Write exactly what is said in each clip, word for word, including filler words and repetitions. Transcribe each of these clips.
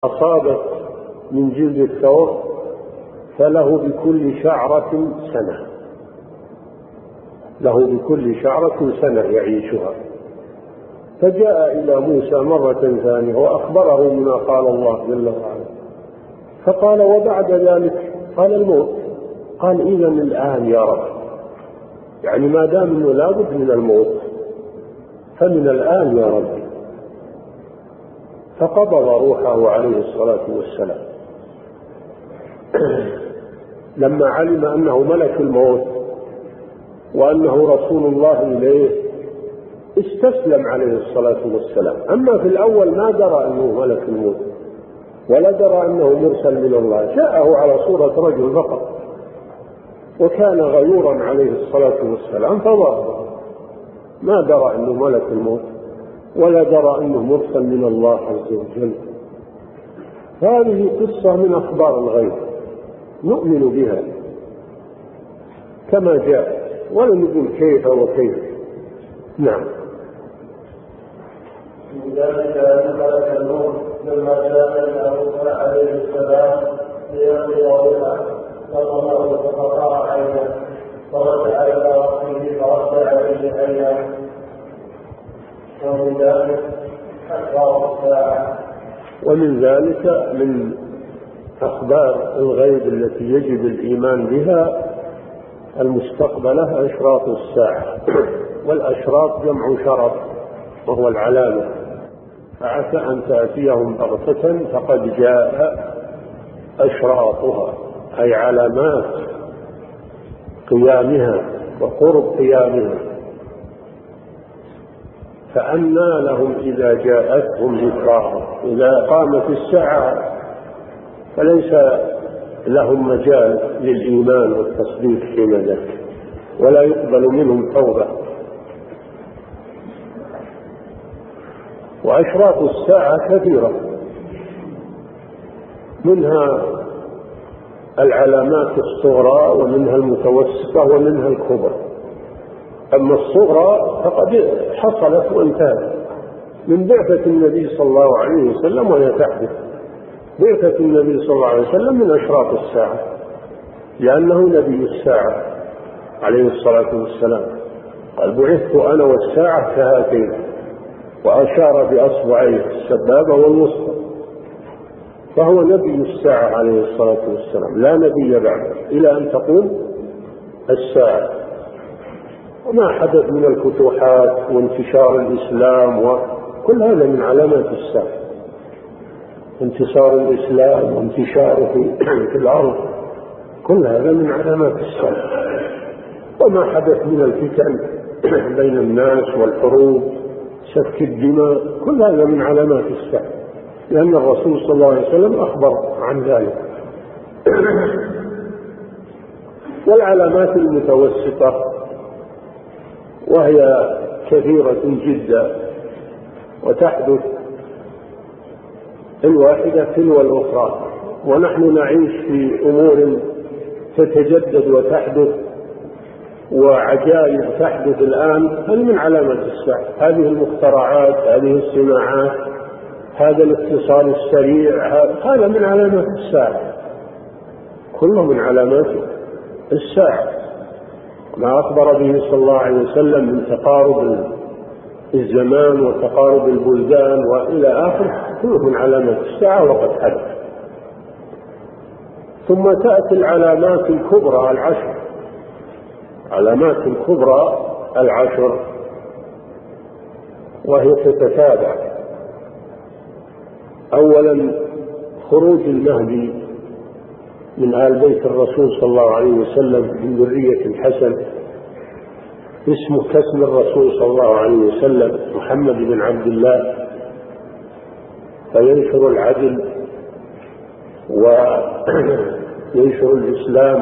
أصابت من جلد الثور فله بكل شعرة سنة، له بكل شعرة سنة يعيشها. فجاء إلى موسى مرة ثانية وأخبره بما قال الله جل وعلا، فقال وبعد ذلك؟ قال الموت. قال إذن الآن يا رب، يعني ما دام أنه لابد من الموت فمن الآن يا رب. فقبض روحه عليه الصلاة والسلام لما علم أنه ملك الموت وأنه رسول الله إليه استسلم عليه الصلاة والسلام. أما في الأول ما درى أنه ملك الموت ولا درى أنه مرسل من الله، جاءه على صورة رجل فقط، وكان غيورا عليه الصلاة والسلام فظهر، ما درى أنه ملك الموت ولا درى أنه مرسل من الله عز وجل. هذه قصة من أخبار الغيب نؤمن بها كما جاء ولا نقول كيف وكيف. نعم. من ذلك أن ملك الموت لما جاء إلى موسى عليه السلام ليقضي روحه فضمه فقطع عينه فرجع إلى ربه فرد عليه عينه. ومن ذلك أخبار الساعة. ومن ذلك من أخبار الغيب التي يجب الإيمان بها المستقبلة أشراط الساعة، والأشراط جمع شرط وهو العلامة، فعسى أن تأتيهم بغتة فقد جاء أشراطها أي علامات قيامها وقرب قيامها. فأنى لهم إذا جاءتهم ذكراهم. إذا قامت الساعة فليس لهم مجال للإيمان والتصديق فيما ذاك، ولا يقبل منهم توبة. وأشراط الساعة كثيرة، منها العلامات الصغرى ومنها المتوسطة ومنها الكبرى. أما الصغرى فقد حصلت وانتهت من بعثة النبي صلى الله عليه وسلم، وهي تحدث. بعثة النبي صلى الله عليه وسلم من أشراط الساعة، لأنه نبي الساعة عليه الصلاة والسلام. قال بعثت أنا والساعة كهاتين، وأشار بأصبعيه السبابة والوسطى، فهو نبي الساعة عليه الصلاة والسلام، لا نبي بعده إلى أن تقوم الساعة. وما حدث من الفتوحات وانتشار الإسلام وكل هذا من علامات الساعة، انتصار الإسلام وانتشاره في الأرض، كل هذا من علامات الساعة. وما حدث من الفتن بين الناس والحروب سفك الدماء، كل هذا من علامات الساعة، لأن الرسول صلى الله عليه وسلم أخبر عن ذلك. والعلامات المتوسطة وهي كثيرة جدا، وتحدث الواحدة تلو الأخرى، ونحن نعيش في أمور تتجدد وتحدث، وعجائب تحدث الآن. هذه من علامات الساعة، هذه المخترعات، هذه الصناعات، هذا الاتصال السريع، هذا من علامات الساعة، كله من علامات الساعة. ما أخبر به صلى الله عليه وسلم من تقارب الزمان وتقارب البلدان وإلى آخره، كله من علامات الساعة وقد حدث. ثم تأتي العلامات الكبرى العشر، علامات الكبرى العشر، وهي تتتابع. أولا خروج المهدي من آل بيت الرسول صلى الله عليه وسلم من ذرية الحسن، اسمه كاسم الرسول صلى الله عليه وسلم محمد بن عبد الله، فينشر العدل وينشر الإسلام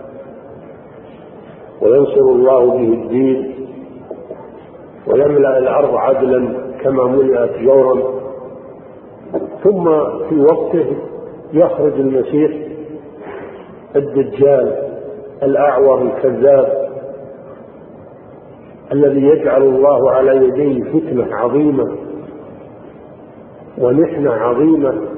وينصر الله به الدين، ويملأ الأرض عدلا كما ملئت جورا. ثم في وقته يخرج المسيح الدجال الأعور الكذاب الذي يجعل الله على يديه فتنة عظيمة ونحنة عظيمة